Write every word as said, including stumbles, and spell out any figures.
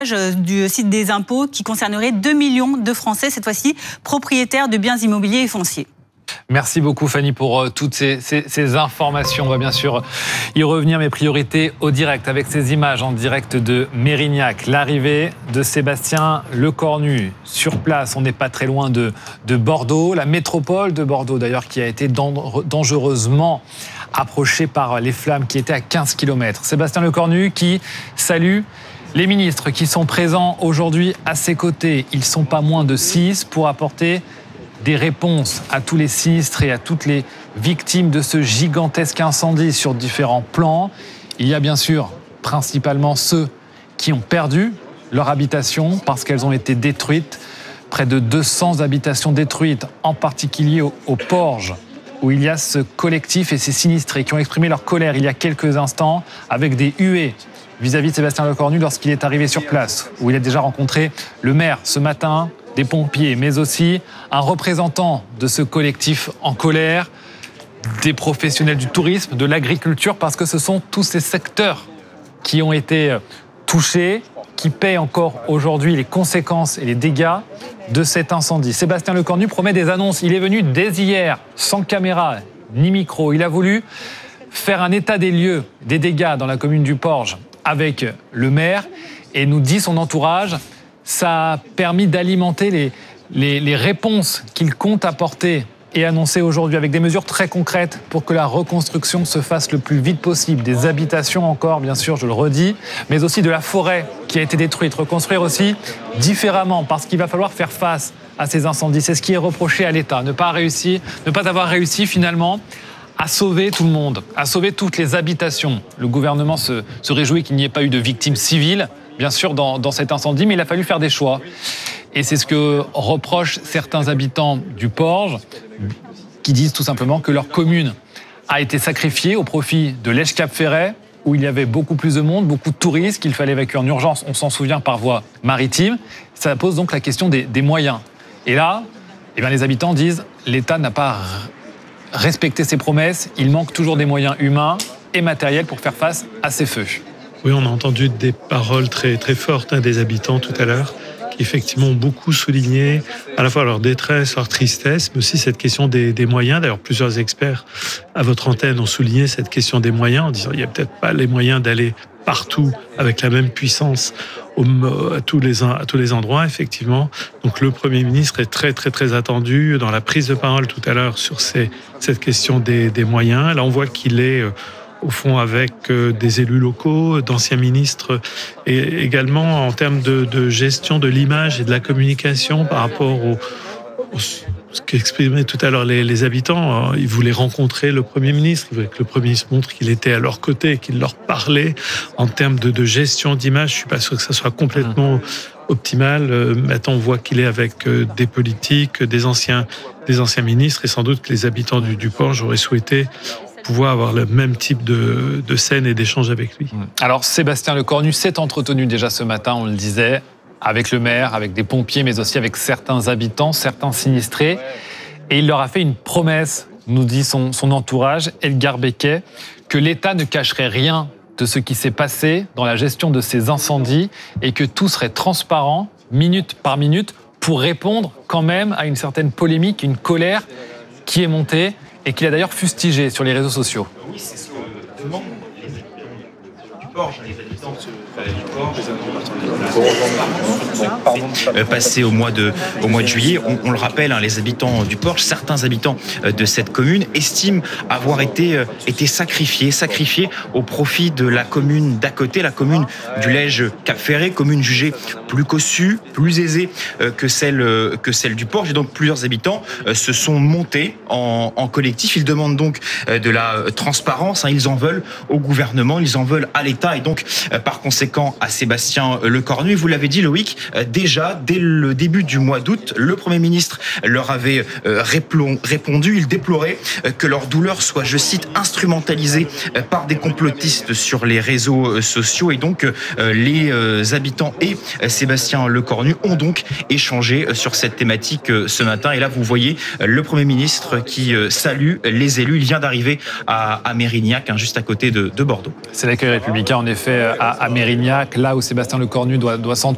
du site des impôts qui concernerait deux millions de Français, cette fois-ci propriétaires de biens immobiliers et fonciers. Merci beaucoup Fanny pour toutes ces, ces, ces informations. On va bien sûr y revenir, mes priorités au direct avec ces images en direct de Mérignac. L'arrivée de Sébastien Lecornu sur place. On n'est pas très loin de, de Bordeaux, la métropole de Bordeaux d'ailleurs qui a été dangereusement approchée par les flammes qui étaient à quinze kilomètres. Sébastien Lecornu qui salue les ministres qui sont présents aujourd'hui à ses côtés. Ils ne sont pas moins de six pour apporter des réponses à tous les sinistres et à toutes les victimes de ce gigantesque incendie sur différents plans. Il y a bien sûr principalement ceux qui ont perdu leur habitation parce qu'elles ont été détruites. Près de deux cents habitations détruites, en particulier au, au Porge, où il y a ce collectif et ces sinistrés qui ont exprimé leur colère il y a quelques instants avec des huées vis-à-vis de Sébastien Lecornu lorsqu'il est arrivé sur place, où il a déjà rencontré le maire ce matin, des pompiers, mais aussi un représentant de ce collectif en colère, des professionnels du tourisme, de l'agriculture, parce que ce sont tous ces secteurs qui ont été touchés, qui paient encore aujourd'hui les conséquences et les dégâts de cet incendie. Sébastien Lecornu promet des annonces. Il est venu dès hier, sans caméra ni micro. Il a voulu faire un état des lieux des dégâts dans la commune du Porge avec le maire et nous dit son entourage. Ça a permis d'alimenter les, les, les réponses qu'il compte apporter et annoncer aujourd'hui avec des mesures très concrètes pour que la reconstruction se fasse le plus vite possible. Des habitations encore, bien sûr, je le redis, mais aussi de la forêt qui a été détruite. Reconstruire aussi différemment parce qu'il va falloir faire face à ces incendies. C'est ce qui est reproché à l'État, ne pas réussir, ne pas avoir réussi finalement à sauver tout le monde, à sauver toutes les habitations. Le gouvernement se, se réjouit qu'il n'y ait pas eu de victimes civiles, bien sûr, dans, dans cet incendie, mais il a fallu faire des choix. Et c'est ce que reprochent certains habitants du Porge, qui disent tout simplement que leur commune a été sacrifiée au profit de l'Esch-Cap-Ferret, où il y avait beaucoup plus de monde, beaucoup de touristes, qu'il fallait évacuer en urgence, on s'en souvient, par voie maritime. Ça pose donc la question des, des moyens. Et là, eh bien, les habitants disent « l'État n'a pas respecté ses promesses, il manque toujours des moyens humains et matériels pour faire face à ces feux ». Oui, on a entendu des paroles très, très fortes hein, des habitants tout à l'heure, qui effectivement ont beaucoup souligné à la fois leur détresse, leur tristesse, mais aussi cette question des, des moyens. D'ailleurs, plusieurs experts à votre antenne ont souligné cette question des moyens, en disant qu'il n'y a peut-être pas les moyens d'aller partout avec la même puissance au, à, tous les, à tous les endroits, effectivement. Donc le Premier ministre est très, très, très attendu dans la prise de parole tout à l'heure sur ces, cette question des, des moyens. Là, on voit qu'il est... au fond avec des élus locaux, d'anciens ministres, et également en termes de, de gestion de l'image et de la communication par rapport au, au ce qu'exprimaient tout à l'heure les, les habitants. Ils voulaient rencontrer le Premier ministre, ils voulaient que le Premier ministre montre qu'il était à leur côté, qu'il leur parlait. En termes de, de gestion d'image, je ne suis pas sûr que ça soit complètement optimal. Maintenant, on voit qu'il est avec des politiques, des anciens, des anciens ministres, et sans doute que les habitants du, du Porge auraient souhaité pouvoir avoir le même type de, de scène et d'échange avec lui. Alors Sébastien Lecornu s'est entretenu déjà ce matin, on le disait, avec le maire, avec des pompiers, mais aussi avec certains habitants, certains sinistrés. Et il leur a fait une promesse, nous dit son, son entourage, Edgar Becquet, que l'État ne cacherait rien de ce qui s'est passé dans la gestion de ces incendies et que tout serait transparent, minute par minute, pour répondre quand même à une certaine polémique, une colère qui est montée et qu'il a d'ailleurs fustigé sur les réseaux sociaux. Oui, c'est ce que demandent les habitants du Porge, les habitants du Porge, euh, passé au mois de, au mois de juillet. On, on le rappelle, hein, les habitants du Porge, certains habitants de cette commune estiment avoir été, euh, été sacrifiés, sacrifiés au profit de la commune d'à côté, la commune du Lège-Cap-Ferret, commune jugée plus cossue, plus aisée euh, que, celle, euh, que celle du Porge. Et donc plusieurs habitants euh, se sont montés en, en collectif. Ils demandent donc euh, de la euh, transparence. Hein, ils en veulent au gouvernement, ils en veulent à l'État et donc euh, par conséquent à Sébastien Lecornu. Vous l'avez dit, Loïc, euh, déjà dès le début du mois d'août, le Premier ministre leur avait euh, répondu. Il déplorait euh, que leur douleur soit, je cite, instrumentalisée euh, par des complotistes sur les réseaux euh, sociaux. Et donc euh, les euh, habitants et euh, Sébastien Lecornu ont donc échangé euh, sur cette thématique euh, ce matin. Et là, vous voyez euh, le Premier ministre qui euh, salue les élus. Il vient d'arriver à, à Mérignac, hein, juste à côté de, de Bordeaux. C'est l'accueil républicain, en effet, à, à Mérignac, là où Sébastien Lecornu doit, doit s'entendre